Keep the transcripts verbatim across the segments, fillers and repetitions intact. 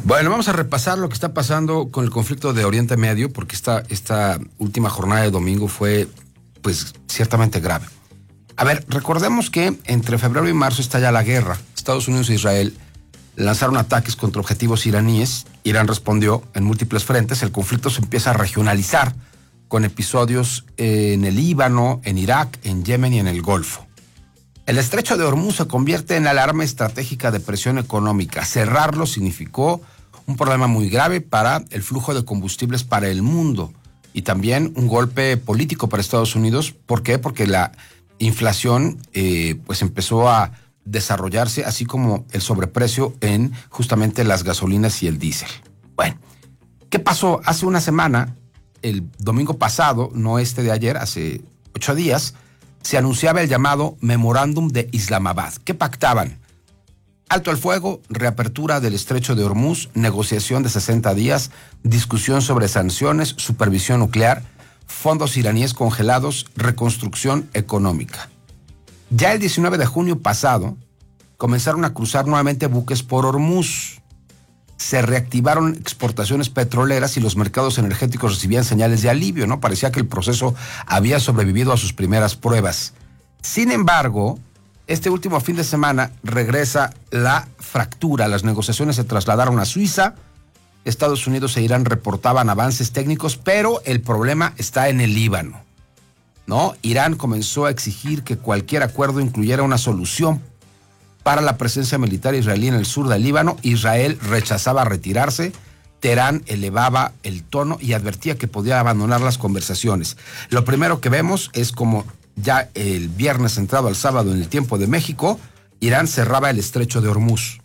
Bueno, vamos a repasar lo que está pasando con el conflicto de Oriente Medio, porque esta, esta última jornada de domingo fue, pues, ciertamente grave. A ver, recordemos que entre febrero y marzo estalla la guerra. Estados Unidos e Israel lanzaron ataques contra objetivos iraníes. Irán respondió en múltiples frentes. El conflicto se empieza a regionalizar con episodios en el Líbano, en Irak, en Yemen y en el Golfo. El estrecho de Hormuz se convierte en alarma estratégica de presión económica. Cerrarlo significó un problema muy grave para el flujo de combustibles para el mundo y también un golpe político para Estados Unidos. ¿Por qué? Porque la inflación eh, pues empezó a desarrollarse, así como el sobreprecio en justamente las gasolinas y el diésel. Bueno, ¿qué pasó? Hace una semana, el domingo pasado, no este de ayer, hace ocho días, se anunciaba el llamado Memorándum de Islamabad. ¿Qué pactaban? Alto al fuego, reapertura del estrecho de Hormuz, negociación de sesenta días, discusión sobre sanciones, supervisión nuclear, fondos iraníes congelados, reconstrucción económica. Ya el diecinueve de junio pasado, comenzaron a cruzar nuevamente buques por Hormuz. Se reactivaron exportaciones petroleras y los mercados energéticos recibían señales de alivio, ¿no? Parecía que el proceso había sobrevivido a sus primeras pruebas. Sin embargo, este último fin de semana regresa la fractura. Las negociaciones se trasladaron a Suiza. Estados Unidos e Irán reportaban avances técnicos, pero el problema está en el Líbano, ¿no? Irán comenzó a exigir que cualquier acuerdo incluyera una solución para la presencia militar israelí en el sur del Líbano. Israel rechazaba retirarse. Teherán elevaba el tono y advertía que podía abandonar las conversaciones. Lo primero que vemos es como ya el viernes entrado al sábado en el tiempo de México, Irán cerraba el estrecho de Hormuz.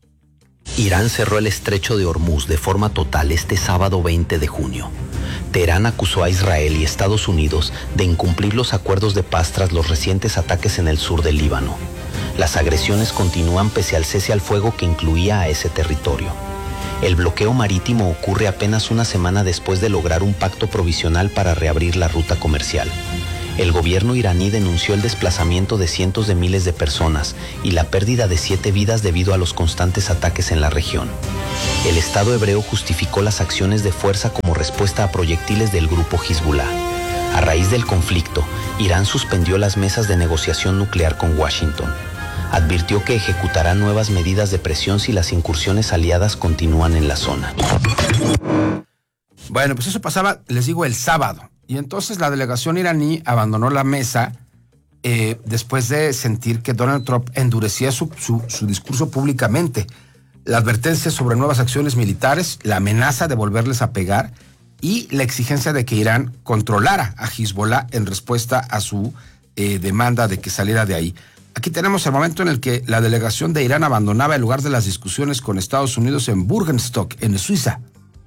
Irán cerró el estrecho de Hormuz de forma total este sábado veinte de junio. Teherán acusó a Israel y Estados Unidos de incumplir los acuerdos de paz tras los recientes ataques en el sur del Líbano. Las agresiones continúan pese al cese al fuego que incluía a ese territorio. El bloqueo marítimo ocurre apenas una semana después de lograr un pacto provisional para reabrir la ruta comercial. El gobierno iraní denunció el desplazamiento de cientos de miles de personas y la pérdida de siete vidas debido a los constantes ataques en la región. El Estado hebreo justificó las acciones de fuerza como respuesta a proyectiles del grupo Hezbollah. A raíz del conflicto, Irán suspendió las mesas de negociación nuclear con Washington. Advirtió que ejecutará nuevas medidas de presión si las incursiones aliadas continúan en la zona. Bueno, pues eso pasaba, les digo, el sábado. Y entonces la delegación iraní abandonó la mesa eh, después de sentir que Donald Trump endurecía su, su, su discurso públicamente. La advertencia sobre nuevas acciones militares, la amenaza de volverles a pegar y la exigencia de que Irán controlara a Hezbollah en respuesta a su eh, demanda de que saliera de ahí. Aquí tenemos el momento en el que la delegación de Irán abandonaba el lugar de las discusiones con Estados Unidos en Bürgenstock, en Suiza.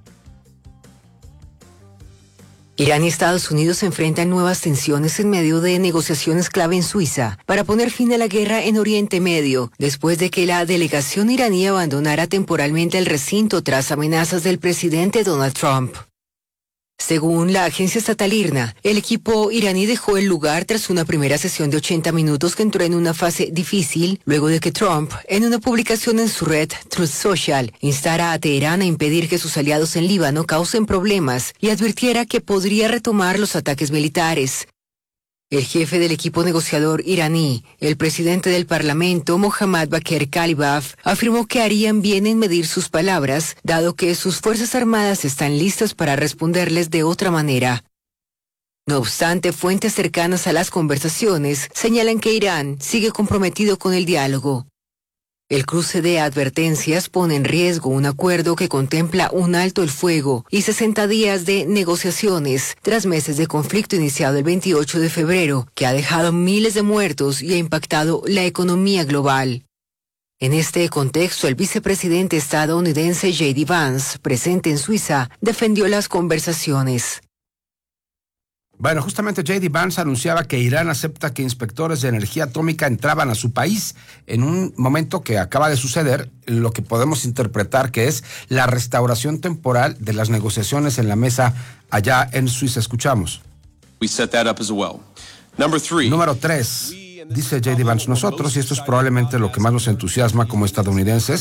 Irán y Estados Unidos se enfrentan nuevas tensiones en medio de negociaciones clave en Suiza para poner fin a la guerra en Oriente Medio, después de que la delegación iraní abandonara temporalmente el recinto tras amenazas del presidente Donald Trump. Según la agencia estatal IRNA, el equipo iraní dejó el lugar tras una primera sesión de ochenta minutos que entró en una fase difícil, luego de que Trump, en una publicación en su red Truth Social, instara a Teherán a impedir que sus aliados en Líbano causen problemas y advirtiera que podría retomar los ataques militares. El jefe del equipo negociador iraní, el presidente del parlamento, Mohammad Bakr Kalibaf, afirmó que harían bien en medir sus palabras, dado que sus fuerzas armadas están listas para responderles de otra manera. No obstante, fuentes cercanas a las conversaciones señalan que Irán sigue comprometido con el diálogo. El cruce de advertencias pone en riesgo un acuerdo que contempla un alto el fuego y sesenta días de negociaciones tras meses de conflicto iniciado el veintiocho de febrero, que ha dejado miles de muertos y ha impactado la economía global. En este contexto, el vicepresidente estadounidense J D Vance, presente en Suiza, defendió las conversaciones. Bueno, justamente J D Vance anunciaba que Irán acepta que inspectores de energía atómica entraban a su país en un momento que acaba de suceder, lo que podemos interpretar que es la restauración temporal de las negociaciones en la mesa allá en Suiza. Escuchamos. We set that up as well. Number three. Número tres. Dice J D Vance, nosotros, y esto es probablemente lo que más nos entusiasma como estadounidenses,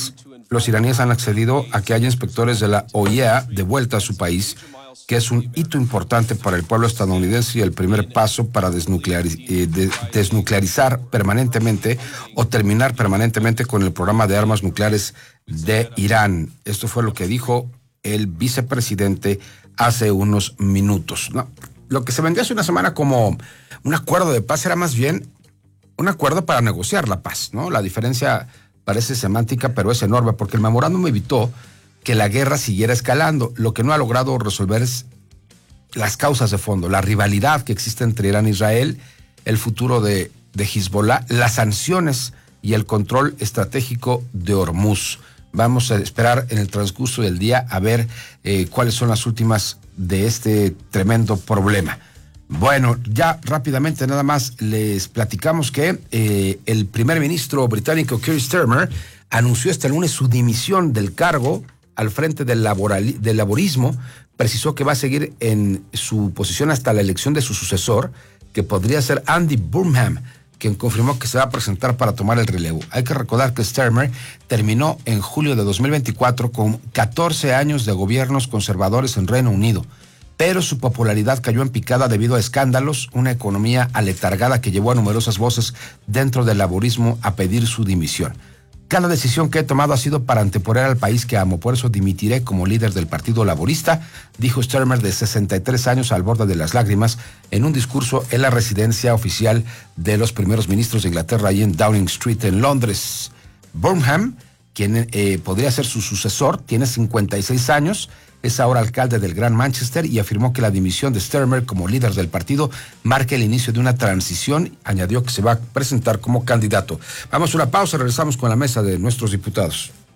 los iraníes han accedido a que haya inspectores de la O E A de vuelta a su país, que es un hito importante para el pueblo estadounidense y el primer paso para desnucleariz- eh, de- desnuclearizar permanentemente o terminar permanentemente con el programa de armas nucleares de Irán. Esto fue lo que dijo el vicepresidente hace unos minutos. No, lo que se vendió hace una semana como un acuerdo de paz era más bien un acuerdo para negociar la paz, ¿no? La diferencia parece semántica, pero es enorme, porque el memorándum evitó que la guerra siguiera escalando. Lo que no ha logrado resolver es las causas de fondo, la rivalidad que existe entre Irán e Israel, el futuro de, de Hezbollah, las sanciones y el control estratégico de Hormuz. Vamos a esperar en el transcurso del día a ver eh, cuáles son las últimas de este tremendo problema. Bueno, ya rápidamente nada más les platicamos que eh, el primer ministro británico Keir Starmer anunció este lunes su dimisión del cargo al frente del, laboral, del laborismo. Precisó que va a seguir en su posición hasta la elección de su sucesor, que podría ser Andy Burnham, quien confirmó que se va a presentar para tomar el relevo. Hay que recordar que Starmer terminó en julio de dos mil veinticuatro con catorce años de gobiernos conservadores en Reino Unido, pero su popularidad cayó en picada debido a escándalos, una economía aletargada que llevó a numerosas voces dentro del laborismo a pedir su dimisión. Cada decisión que he tomado ha sido para anteponer al país que amo, por eso dimitiré como líder del Partido Laborista, dijo Starmer, de sesenta y tres años, al borde de las lágrimas, en un discurso en la residencia oficial de los primeros ministros de Inglaterra, ahí en Downing Street, en Londres. Burnham, quien eh, podría ser su sucesor, tiene cincuenta y seis años, es ahora alcalde del Gran Manchester y afirmó que la dimisión de Starmer como líder del partido marca el inicio de una transición. Añadió que se va a presentar como candidato. Vamos a una pausa, regresamos con la mesa de nuestros diputados.